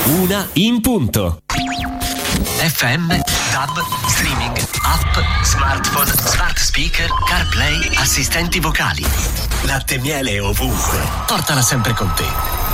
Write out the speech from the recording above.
Una in punto. FM, DAB, streaming, app, smartphone, smart speaker, CarPlay, assistenti vocali. Latte e miele ovunque. Portala sempre con te.